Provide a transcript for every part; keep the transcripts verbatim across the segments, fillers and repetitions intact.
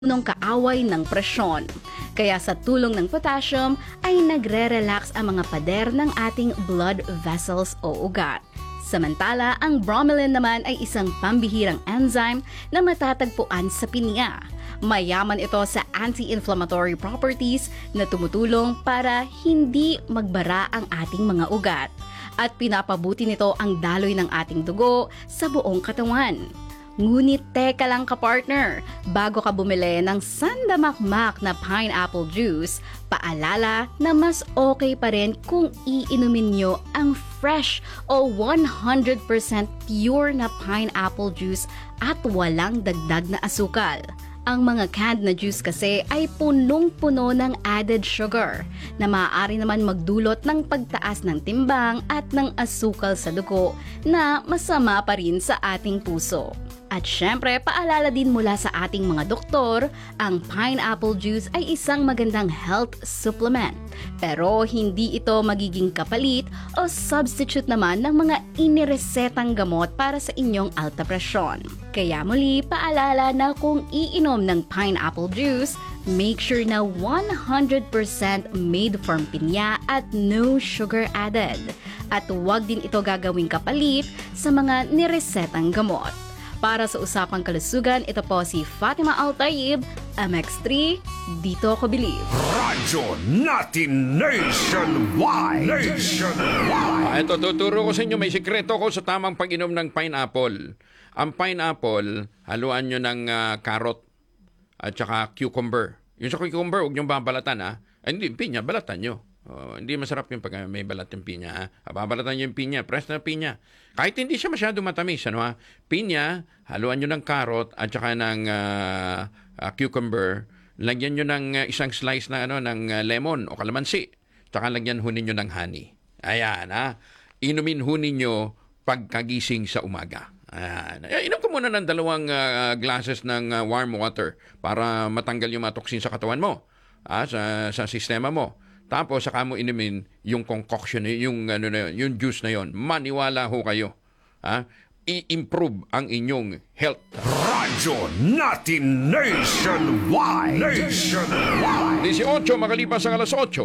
nung kaaway ng presyon. Kaya sa tulong ng potassium ay nagre-relax ang mga pader ng ating blood vessels o ugat. Samantala, ang bromelain naman ay isang pambihirang enzyme na matatagpuan sa pinya. Mayaman ito sa anti-inflammatory properties na tumutulong para hindi magbara ang ating mga ugat. At pinapabuti nito ang daloy ng ating dugo sa buong katawan. Ngunit teka lang ka-partner, bago ka bumili ng sandamakmak na pineapple juice, paalala na mas okay pa rin kung iinumin nyo ang fresh o one hundred percent pure na pineapple juice at walang dagdag na asukal. Ang mga canned na juice kasi ay punong-puno ng added sugar na maaari naman magdulot ng pagtaas ng timbang at ng asukal sa dugo na masama pa rin sa ating puso. At syempre, paalala din mula sa ating mga doktor, ang pineapple juice ay isang magandang health supplement. Pero hindi ito magiging kapalit o substitute naman ng mga iniresetang gamot para sa inyong alta presyon. Kaya muli, paalala na kung iinom ng pineapple juice, make sure na one hundred percent made from pinya at no sugar added. At huwag din ito gagawing kapalit sa mga niresetang gamot. Para sa Usapang Kalusugan, ito po si Fatima Al-Taib, M X three, dito ko believe. Radyo natin nationwide! Nationwide! Ah, ito, tuturo ko sa inyo, may sikreto ko sa tamang pag-inom ng pineapple. Ang pineapple, haluan nyo ng uh, carrot at saka cucumber. Yung sa cucumber, huwag nyo babalatan, ha? Ay, hindi, pinya, balatan nyo. Oh, hindi masarap yung pag may balat yung pinya. Ha? Babalatan nyo yung pinya, press na pinya. Kahit hindi siya masyado matamis, ano ha? Pinya, haluan nyo ng carrot at saka ng uh, uh, cucumber. Lagyan nyo ng uh, isang slice na ano ng uh, lemon o kalamansi. Tsaka lagyan hunin nyo ng honey. Ayan, ha? Inumin hunin nyo pagkagising sa umaga. Ayan. Inom ko muna ng dalawang uh, glasses ng uh, warm water para matanggal yung mga toxin sa katawan mo, ha? sa, sa sistema mo. Tapos saka mo inumin yung concoction, yung ano na yun, yung juice na yon. Maniwala ho kayo. Ha? I-improve ang inyong health. Radyo natin nationwide! Nationwide! eighteen makalipas ang alas eight.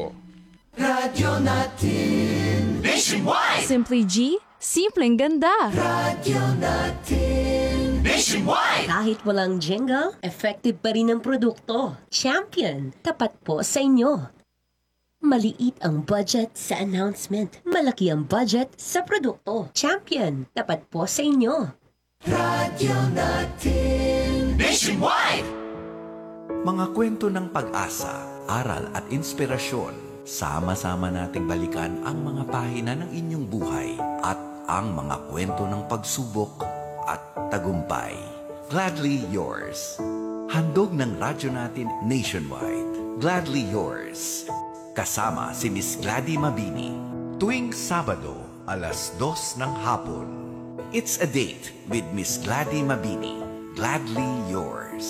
Radyo natin Nationwide! Simply G, simpleng ganda. Radyo natin Nationwide! Kahit walang jingle, effective pa rin ang produkto. Champion, tapat po sa inyo. Maliit ang budget sa announcement. Malaki ang budget sa produkto. Champion, tapat po sa inyo. Radyo natin Nationwide! Mga kwento ng pag-asa, aral at inspirasyon. Sama-sama nating balikan ang mga pahina ng inyong buhay at ang mga kwento ng pagsubok at tagumpay. Gladly yours. Handog ng radyo natin nationwide. Gladly yours. Kasama si Miss Gladys Mabini. Tuwing Sabado, alas dos ng hapon. It's a date with Miss Gladys Mabini. Gladly yours.